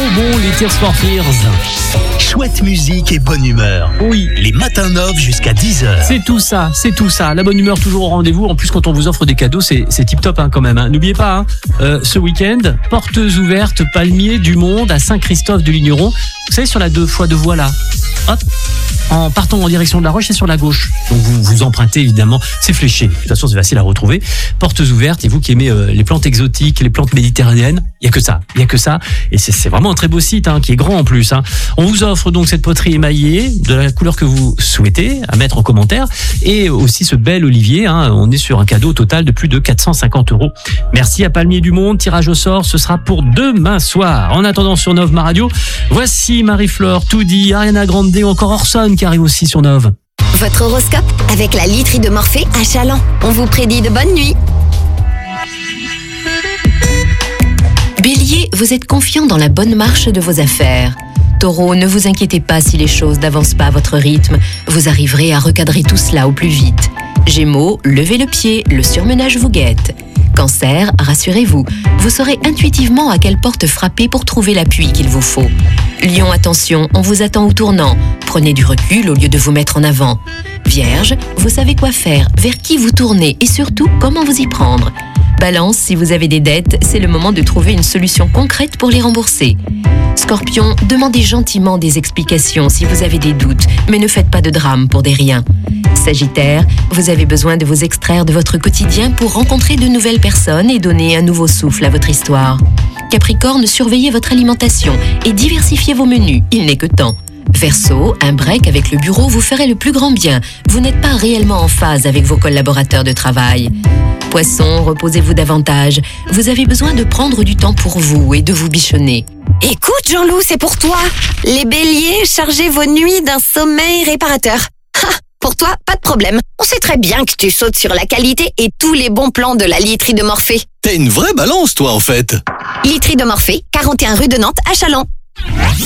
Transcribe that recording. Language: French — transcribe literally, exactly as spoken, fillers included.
bon les Tears for Fears. Chouette musique et bonne humeur. Oui, Les matins Nov jusqu'à dix heures. c'est tout ça, c'est tout ça. La bonne humeur toujours au rendez-vous. En plus, quand on vous offre des cadeaux, c'est, c'est tip top hein, quand même. Hein. N'oubliez pas, hein, euh, ce week-end, portes ouvertes, palmier du monde à Saint-Christophe-du-Ligneron. Vous savez, sur la deux fois deux voies là. Hop. En partant en direction de la Roche, c'est sur la gauche. Donc vous vous empruntez évidemment, c'est fléché. De toute façon, c'est facile à retrouver. Portes ouvertes, et vous qui aimez euh, les plantes exotiques, les plantes méditerranéennes, il y a que ça, il y a que ça. Et c'est, c'est vraiment un très beau site, hein, qui est grand en plus. Hein. On vous offre donc cette poterie émaillée de la couleur que vous souhaitez, à mettre en commentaire, et aussi ce bel olivier. Hein. On est sur un cadeau total de plus de quatre cent cinquante euros. Merci à Palmier du Monde. Tirage au sort, ce sera pour demain soir. En attendant sur Nov Ma Radio, voici Marie-Flore, Toudi, Ariana Grande ou encore Orson qui arrive aussi sur Nov. Votre horoscope avec la literie de Morphée à Chaland. On vous prédit de bonnes nuits. Bélier, vous êtes confiant dans la bonne marche de vos affaires. Taureau, ne vous inquiétez pas si les choses n'avancent pas à votre rythme. Vous arriverez à recadrer tout cela au plus vite. Gémeaux, levez le pied, le surmenage vous guette. Cancer, rassurez-vous, vous saurez intuitivement à quelle porte frapper pour trouver l'appui qu'il vous faut. Lion, attention, on vous attend au tournant. Prenez du recul au lieu de vous mettre en avant. Vierge, vous savez quoi faire, vers qui vous tourner et surtout comment vous y prendre. Balance, si vous avez des dettes, c'est le moment de trouver une solution concrète pour les rembourser. Scorpion, demandez gentiment des explications si vous avez des doutes, mais ne faites pas de drame pour des riens. Sagittaire, vous avez besoin de vous extraire de votre quotidien pour rencontrer de nouvelles personnes et donner un nouveau souffle à votre histoire. Capricorne, surveillez votre alimentation et diversifiez vos menus, il n'est que temps. Verseau, un break avec le bureau vous ferait le plus grand bien. Vous n'êtes pas réellement en phase avec vos collaborateurs de travail. Poisson, reposez-vous davantage. Vous avez besoin de prendre du temps pour vous et de vous bichonner. Écoute Jean-Loup, c'est pour toi. Les béliers, chargez vos nuits d'un sommeil réparateur. Ha, pour toi, pas de problème. On sait très bien que tu sautes sur la qualité et tous les bons plans de la literie de Morphée. T'es une vraie balance, toi, en fait. Literie de Morphée, quarante et un rue de Nantes à Chaland.